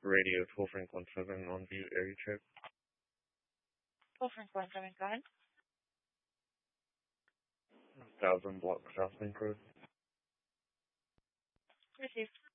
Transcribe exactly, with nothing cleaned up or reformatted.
Radio twelve Franklin seven on view area check. twelve Franklin seven, go ahead. Thousand block South Link Road. Received.